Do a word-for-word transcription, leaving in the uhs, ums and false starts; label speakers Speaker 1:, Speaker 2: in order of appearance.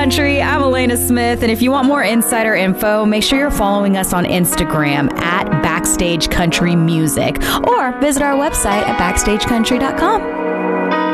Speaker 1: Country. I'm Elena Smith, and if you want more insider info, make sure you're following us on Instagram at Backstage Country Music, or visit our website at backstage country dot com.